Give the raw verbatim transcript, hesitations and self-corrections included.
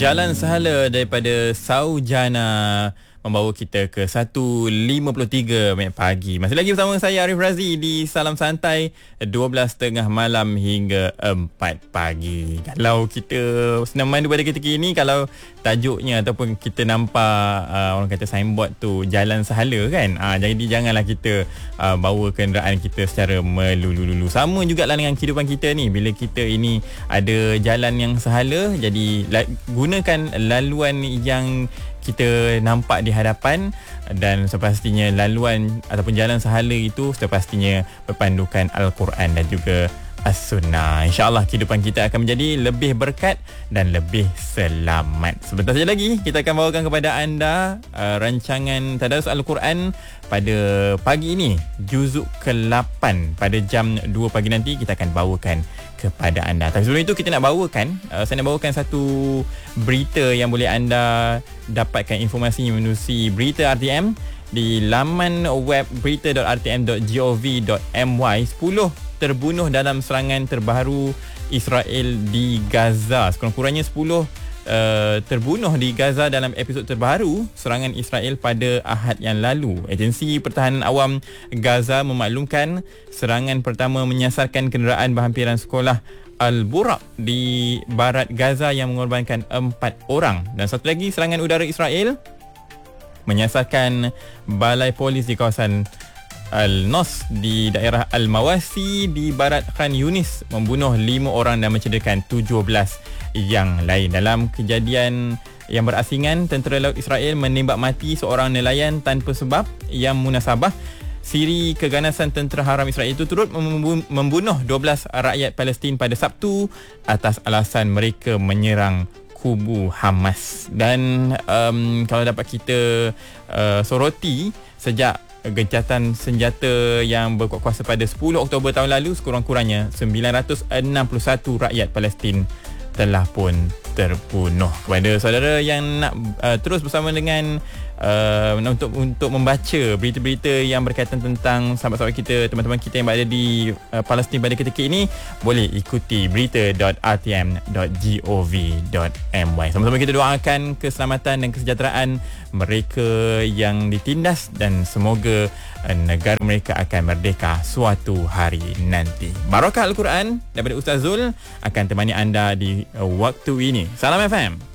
Jalan Sahala daripada Saujana membawa kita ke satu lima puluh tiga minit pagi. Masih lagi bersama saya Arif Razi di Salam Santai dua belas tiga puluh malam hingga empat pagi. Kalau kita senang mandu pada ketika ini, kalau tajuknya ataupun kita nampak uh, orang kata signboard tu Jalan Sahala kan, uh, jadi janganlah kita uh, bawa kenderaan kita secara melulu-lulu. Sama jugalah dengan kehidupan kita ni. Bila kita ini ada jalan yang sahala, jadi la- gunakan laluan yang kita nampak di hadapan, dan sepastinya laluan ataupun jalan sahala itu sepastinya berpandukan Al-Quran dan juga As-Sunnah. InsyaAllah kehidupan kita akan menjadi lebih berkat dan lebih selamat. Sebentar saja lagi kita akan bawakan kepada anda uh, rancangan Tadarus Al-Quran pada pagi ini, juzuk ke lapan. Pada jam dua pagi nanti kita akan bawakan kepada anda. Tapi sebelum itu kita nak bawakan uh, saya nak bawakan satu berita yang boleh anda dapatkan informasinya menerusi Berita R T M di laman web berita dot r t m dot gov dot m y. sepuluh terbunuh dalam serangan terbaru Israel di Gaza. Sekurang-kurangnya sepuluh Uh, terbunuh di Gaza dalam episod terbaru serangan Israel pada Ahad yang lalu. Agensi Pertahanan Awam Gaza memaklumkan serangan pertama menyasarkan kenderaan berhampiran sekolah Al-Buraq di barat Gaza yang mengorbankan empat orang. Dan satu lagi, serangan udara Israel menyasarkan balai polis di kawasan Al-Nos di daerah Al-Mawasi di barat Khan Yunis, membunuh lima orang dan mencederakan tujuh belas yang lain. Dalam kejadian yang berasingan, tentera laut Israel menembak mati seorang nelayan tanpa sebab yang munasabah. Siri keganasan tentera haram Israel itu turut membunuh dua belas rakyat Palestin pada Sabtu atas alasan mereka menyerang kubu Hamas. Dan um, kalau dapat kita uh, soroti, sejak gencatan senjata yang berkuat kuasa pada sepuluh Oktober tahun lalu, sekurang-kurangnya sembilan ratus enam puluh satu rakyat Palestin telah pun terbunuh. Kepada saudara yang nak uh, terus bersama dengan uh, untuk untuk membaca berita-berita yang berkaitan tentang sahabat-sahabat kita, teman-teman kita yang berada di uh, Palestin pada ketika ini, boleh ikuti berita dot r t m dot gov dot m y. Sama-sama kita doakan keselamatan dan kesejahteraan mereka yang ditindas, dan semoga uh, negara mereka akan merdeka suatu hari nanti. Barakah Al-Quran daripada Ustaz Zul akan temani anda di uh, waktu ini. Salam F M.